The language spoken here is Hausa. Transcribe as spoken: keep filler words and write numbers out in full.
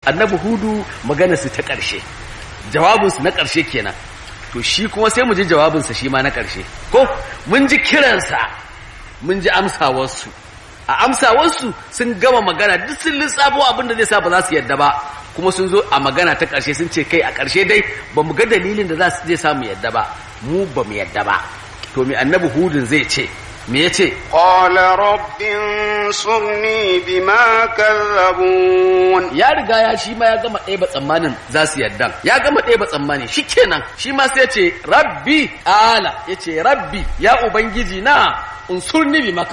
annabi hudu magana su ta ƙarshe jawabin su na ƙarshe kenan to shi kuma sai mu ji jawabin sa shi ma na ƙarshe ko mun ji kiransa mun ji amsawarsu a amsawarsu sun gama magana duk sun lissafo abin da zai sa ba za su yadda ba kuma sun zo a magana ta ƙarshe sun ce kai a ƙarshe dai ba mu ga dalilin da za su zai samu yadda ba mu ba mu yadda ba to mai annabi hudun zai ce me ya ce qala rabbin surni bima kallabun ya riga ya shi ma ya gama ɗaya ba tsammanin za su yadda ya gama ɗaya ba tsammani shi kenan shi ma sai ce rabbi ala ya ce rabbi ya ubangiji na unsurni bima